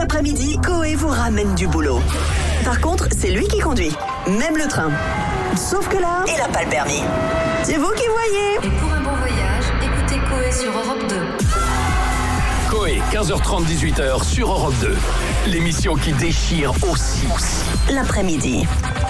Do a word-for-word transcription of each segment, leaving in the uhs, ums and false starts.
après-midi, Coé vous ramène du boulot. Par contre, c'est lui qui conduit, même le train. Sauf que là, il n'a pas le permis. C'est vous qui voyez. Et pour un bon voyage, écoutez Coé sur Europe deux. Coé, quinze heures trente, dix-huit heures sur Europe deux. L'émission qui déchire aussi, aussi. L'après-midi.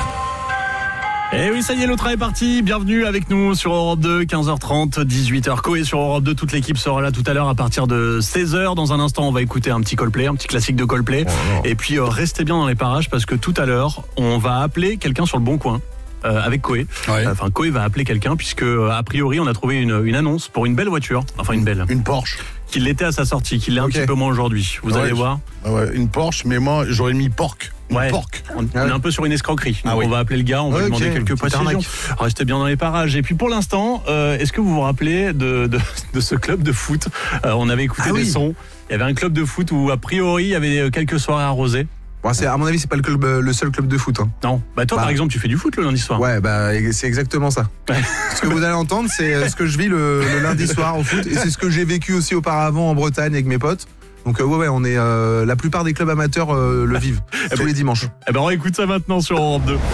Et oui, ça y est, le train est parti. Bienvenue avec nous sur Europe deux, quinze heures trente, dix-huit heures. Coé sur Europe deux, toute l'équipe sera là tout à l'heure à partir de seize heures. Dans un instant, on va écouter un petit Coldplay, un petit classique de Coldplay. Oh, et puis, euh, restez bien dans les parages parce que tout à l'heure, on va appeler quelqu'un sur le bon coin. Euh, avec Coé. Ouais. Enfin, Coé va appeler quelqu'un puisque, a priori, on a trouvé une, une annonce pour une belle voiture. Enfin, une belle. Une Porsche. Qu'il l'était à sa sortie, qu'il l'est okay. un petit peu moins aujourd'hui. Vous ouais, allez voir. Ouais, une Porsche, mais moi, j'aurais mis Porc. Ouais. Porc. On, on est un peu sur une escroquerie. Ah, oui. On va appeler le gars, on va okay. lui demander quelques précisions. Restez bien dans les parages. Et puis pour l'instant, euh, est-ce que vous vous rappelez de, de, de ce club de foot euh, On avait écouté ah, des oui. sons. Il y avait un club de foot où, a priori, il y avait quelques soirées arrosées. Bon, c'est, à mon avis, c'est pas le, club, le seul club de foot. Hein. Non. Bah toi, bah, par exemple, tu fais du foot le lundi soir. Ouais, bah c'est exactement ça. Ouais. Ce que vous allez entendre, c'est ce que je vis le, le lundi soir au foot, et c'est ce que j'ai vécu aussi auparavant en Bretagne avec mes potes. Donc euh, ouais, ouais, on est euh, la plupart des clubs amateurs euh, le vivent tous ben, les dimanches. Eh ben on écoute ça maintenant sur Europe deux.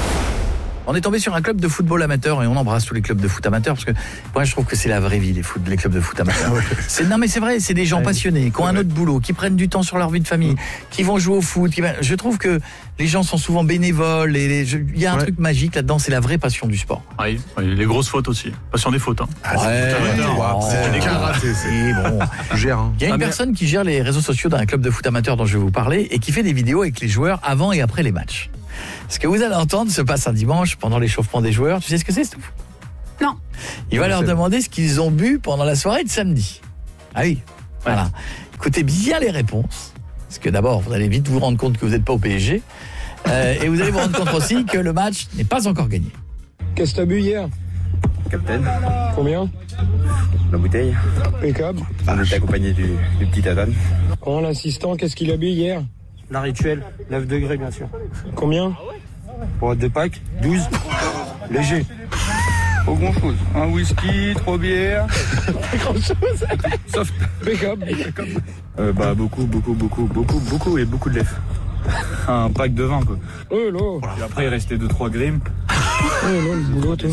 On est tombé sur un club de football amateur et on embrasse tous les clubs de foot amateurs parce que moi je trouve que c'est la vraie vie les, foot, les clubs de foot amateurs. c'est, non mais c'est vrai, c'est des gens passionnés, qui ont un autre boulot, qui prennent du temps sur leur vie de famille, qui vont jouer au foot. Qui, je trouve que les gens sont souvent bénévoles et il y a un ouais. truc magique là-dedans, c'est la vraie passion du sport. Oui, les grosses fautes aussi. Passion des fautes. Hein. Ah, ouais, c'est, oh, c'est des karatés. C'est bon. Gère, hein. Il y a une ah, personne qui gère les réseaux sociaux d'un club de foot amateur dont je vais vous parler et qui fait des vidéos avec les joueurs avant et après les matchs. Ce que vous allez entendre se passe un dimanche pendant l'échauffement des joueurs. Tu sais ce que c'est, Stouff ? Non. Il va leur demander ce qu'ils ont bu pendant la soirée de samedi. Ah oui, voilà. Ouais. Écoutez bien les réponses. Parce que d'abord, vous allez vite vous rendre compte que vous n'êtes pas au P S G. Euh, et vous allez vous rendre compte aussi que le match n'est pas encore gagné. Qu'est-ce que t'as bu hier ? Captain. Combien ? La bouteille. Impeccable. On était accompagné du, du petit Tatane. Comment l'assistant, qu'est-ce qu'il a bu hier ? La rituelle, neuf degrés bien sûr. Combien ? Pour deux packs, douze. Léger. Pas grand chose. Un whisky, trois bières. Pas grand chose. Sauf Impeccable. Euh, bah beaucoup, beaucoup, beaucoup, beaucoup, beaucoup et beaucoup de lait. Un pack de vin quoi. Oh là. Et après il restait deux trois grimes. Oh là, le boulot, toi.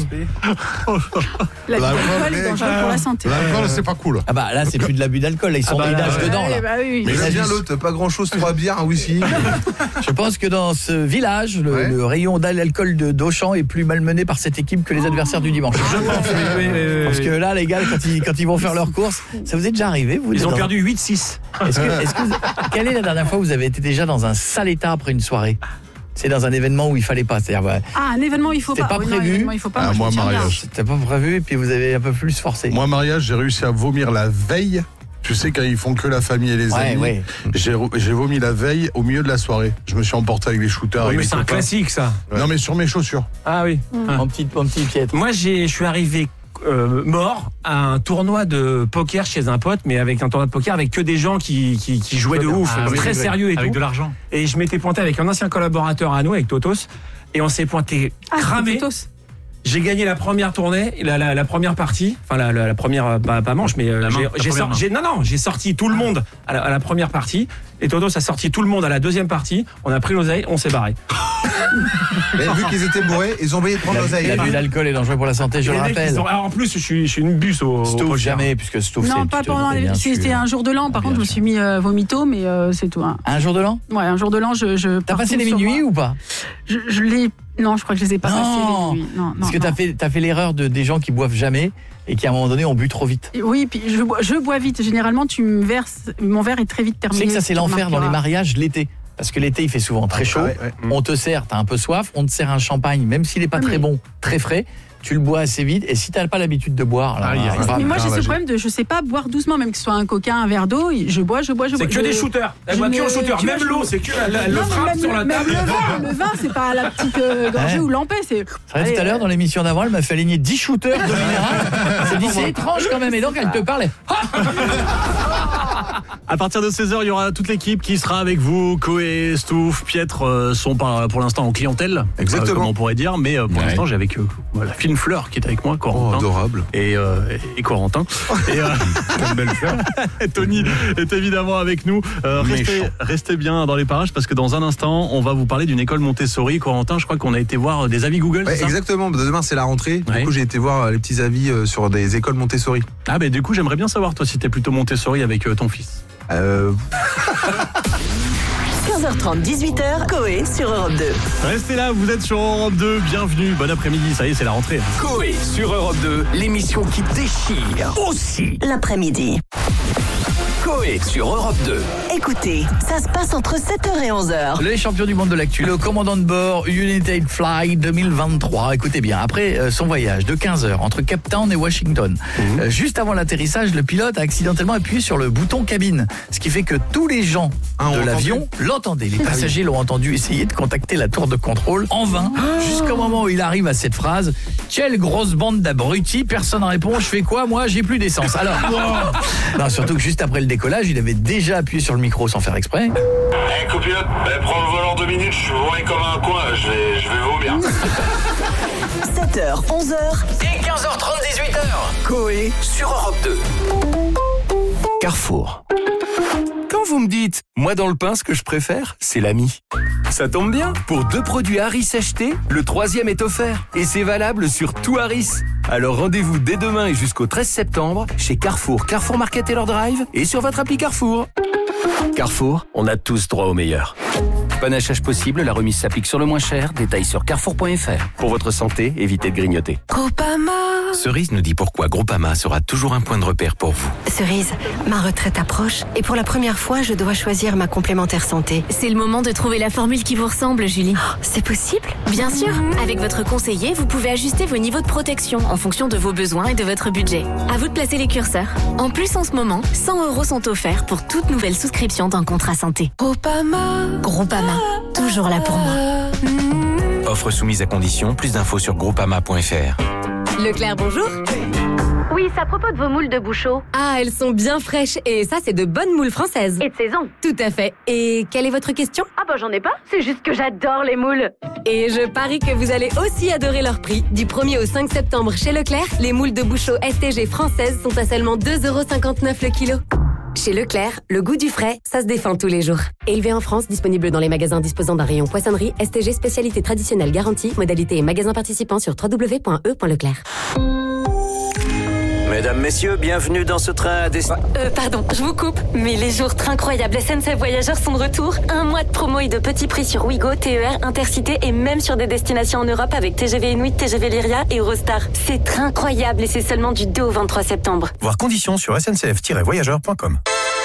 L'alcool est dangereux pour la santé. L'alcool, c'est pas cool. Ah bah là, c'est plus de l'abus d'alcool. Là, ils sont ah bah, en ménage dedans. Là. Bah oui. Mais c'est bien l'autre, pas grand-chose, trois bières, un whisky. Je pense que dans ce village, le, ouais. le rayon d'alcool de d'Auchan est plus malmené par cette équipe que les adversaires du dimanche. Je pense. Oui, oui, oui, Parce que là, les gars, quand ils, quand ils vont faire leurs courses, ça vous est déjà arrivé vous Ils ont dans... perdu huit six. Est-ce que, est-ce que vous... Quelle est la dernière fois où vous avez été déjà dans un sale état après une soirée ? C'est dans un événement où il fallait pas, c'est-à-dire ouais, ah un événement il faut pas, pas oui, prévu. Non, il faut pas. Ah, moi, moi mariage. C'était pas prévu et puis vous avez un peu plus forcé. Moi mariage, j'ai réussi à vomir la veille. Tu sais quand ils font que la famille et les ouais, amis. Ouais. J'ai, j'ai vomi la veille au milieu de la soirée. Je me suis emporté avec les shooters. Oui, mais c'est copains. Un classique ça. Ouais. Non mais sur mes chaussures. Ah oui. Mmh. Mon petit mon petit piètre. Moi j'ai je suis arrivé Euh, mort à un tournoi de poker chez un pote, mais avec un tournoi de poker avec que des gens qui, qui, qui jouaient de ouf, ah, très oui, sérieux et avec tout. de l'argent. Et je m'étais pointé avec un ancien collaborateur à nous, avec Totos, et on s'est pointé ah, cramé. J'ai gagné la première tournée, la, la, la première partie, enfin la, la, la première, pas, pas manche, mais euh, j'ai, j'ai sorti, j'ai, non non, j'ai sorti tout le monde à la, à la première partie, et Totos a sorti tout le monde à la deuxième partie. On a pris l'oseille, on s'est barré. Mais vu qu'ils étaient bourrés, ils ont oublié de prendre l'oseille. L'abus d'alcool est dangereux pour la santé, je le rappelle. Ont, alors en plus, je suis, je suis une bus au. Stouff jamais, puisque Stouff. Non, pas pendant. C'était un jour de l'an. Par contre, je me suis mis euh, vomito, mais euh, c'est tout. Hein. Un jour de l'an ? Ouais, un jour de l'an, je. je T'as passé les minuits ou pas ? Je, je l'ai. Non, je crois que je les ai pas passés les nuits. Non, non, parce que non. t'as fait, t'as fait l'erreur de des gens qui boivent jamais et qui à un moment donné ont bu trop vite. Oui, puis je bois, je bois vite. Généralement, tu me verses, mon verre est très vite terminé. Tu sais que ça c'est l'enfer dans les mariages l'été. Parce que l'été il fait souvent très chaud. Ouais, ouais. On te sert, t'as un peu soif, on te sert un champagne, même s'il est pas oui, très bon, très frais. Tu le bois assez vite et si t'as pas l'habitude de boire, alors, ah, alors, mais moi j'ai ce problème de je sais pas boire doucement, même que ce soit un coca, un verre d'eau, je bois, je bois, je bois. C'est que je... des shooters. Elle boit que un shooter. Même l'eau, c'est que elle le frappe sur la table. Le vin, le vin, c'est pas la petite euh, gorgée ouais. ou lampée, c'est. C'est vrai, tout à l'heure dans l'émission d'avant, elle m'a fait aligner dix shooters de minéral. Elle s'est dit c'est étrange quand même et donc elle te parlait. À partir de seize heures, il y aura toute l'équipe qui sera avec vous. Koé, Stouff, Pietre euh, sont par, pour l'instant en clientèle. Exactement. Euh, comme on pourrait dire. Mais euh, pour Ouais. l'instant, j'ai avec euh, la fine Fleur qui est avec moi, Corentin. Oh, adorable. Et, euh, et Corentin. Et euh, Quelle belle fleur. Tony est évidemment avec nous. Euh, restez, restez bien dans les parages parce que dans un instant, on va vous parler d'une école Montessori. Corentin, je crois qu'on a été voir des avis Google. Ouais, c'est ça exactement. Demain, c'est la rentrée. Du Ouais. coup, j'ai été voir les petits avis euh, sur des écoles Montessori. Ah, ben du coup, j'aimerais bien savoir, toi, si t'es plutôt Montessori avec euh, ton fils. Euh, quinze heures trente, dix-huit heures, Koé sur Europe deux. Restez là, vous êtes sur Europe deux. Bienvenue. Bon après-midi. Ça y est, c'est la rentrée. Koé sur Europe deux, l'émission qui déchire aussi L'après-midi. Koé sur Europe deux. Écoutez, ça se passe entre sept heures et onze heures. Les champions du monde de l'actu, le commandant de bord United Fly deux mille vingt-trois. Écoutez bien, après euh, son voyage de quinze heures entre Cape Town et Washington, mmh. euh, juste avant l'atterrissage, le pilote a accidentellement appuyé sur le bouton cabine, ce qui fait que tous les gens Ah, de on l'avion l'entendaient. Les passagers l'ont entendu essayer de contacter la tour de contrôle en vain, jusqu'au moment où il arrive à cette phrase: quelle grosse bande d'abrutis, personne ne répond, je fais quoi moi, j'ai plus d'essence. Alors, non, surtout que juste après le décollage, il avait déjà appuyé sur le micro sans faire exprès. Eh hey, copilote, eh, prends le volant deux minutes, je suis bourré comme un coin, je vais, je vais vomir. sept heures, onze heures Et quinze heures trente, dix-huit heures. Koé sur Europe deux. Carrefour. Quand vous me dites, moi dans le pain, ce que je préfère, c'est l'ami. Ça tombe bien, pour deux produits Harris achetés, le troisième est offert. Et c'est valable sur tout Harris. Alors rendez-vous dès demain et jusqu'au treize septembre chez Carrefour, Carrefour Market Taylor Drive et sur votre appli Carrefour. Carrefour, on a tous droit au meilleur. Panachage possible, la remise s'applique sur le moins cher. Détails sur carrefour point f r. Pour votre santé, évitez de grignoter. Groupama. Cerise nous dit pourquoi Groupama sera toujours un point de repère pour vous. Cerise, ma retraite approche et pour la première fois, je dois choisir ma complémentaire santé. C'est le moment de trouver la formule qui vous ressemble, Julie. Oh, c'est possible ? Bien sûr. Avec votre conseiller, vous pouvez ajuster vos niveaux de protection en fonction de vos besoins et de votre budget. À vous de placer les curseurs. En plus, en ce moment, cent euros sont offerts pour toute nouvelle souscription d'un contrat santé. Groupama. Groupama. Toujours là pour moi. Offre soumise à condition, plus d'infos sur groupama point f r. Leclerc, bonjour. Oui, c'est à propos de vos moules de Bouchot. Ah, elles sont bien fraîches et ça, c'est de bonnes moules françaises. Et de saison. Tout à fait. Et quelle est votre question ? Ah bah j'en ai pas, c'est juste que j'adore les moules. Et je parie que vous allez aussi adorer leur prix. Du premier au cinq septembre chez Leclerc, les moules de Bouchot S T G françaises sont à seulement deux euros cinquante-neuf le kilo. Chez Leclerc, le goût du frais, ça se défend tous les jours. Élevé en France, disponible dans les magasins disposant d'un rayon poissonnerie, S T G spécialité traditionnelle garantie, modalité et magasin participant sur w w w point e point leclerc. Mesdames, messieurs, bienvenue dans ce train à destination. Euh, pardon, je vous coupe, mais les jours incroyables S N C F Voyageurs sont de retour. Un mois de promo et de petits prix sur Ouigo, T E R, Intercité et même sur des destinations en Europe avec T G V Inuit, T G V Lyria et Eurostar. C'est incroyable et c'est seulement du deux au vingt-trois septembre. Voir conditions sur s n c f tiret voyageurs point com.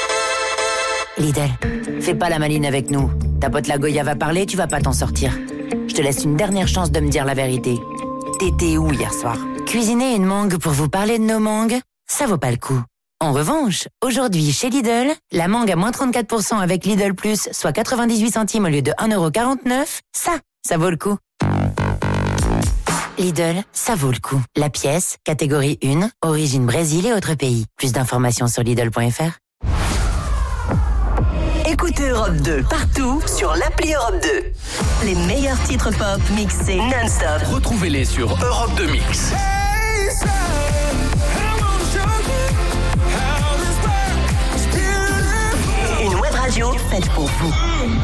Lidl, fais pas la maline avec nous. Ta pote la Goya va parler, tu vas pas t'en sortir. Je te laisse une dernière chance de me dire la vérité. T'étais où hier soir ? Cuisiner une mangue pour vous parler de nos mangues, ça vaut pas le coup. En revanche, aujourd'hui chez Lidl, la mangue à moins trente-quatre pour cent avec Lidl Plus, soit quatre-vingt-dix-huit centimes au lieu de un euro quarante-neuf, ça, ça vaut le coup. Lidl, ça vaut le coup. La pièce, catégorie un, origine Brésil et autres pays. Plus d'informations sur Lidl point f r. Écoutez Europe deux partout sur l'appli Europe deux. Les meilleurs titres pop mixés non-stop. Retrouvez-les sur Europe deux Mix. Une web radio faite pour vous.